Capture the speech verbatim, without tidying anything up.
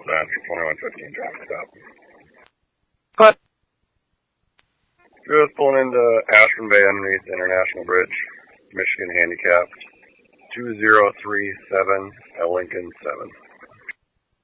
That's twenty-one fifteen traffic stop. But Just pulling into Ashland Bay underneath the International Bridge, Michigan handicapped, two zero three seven L Lincoln seven.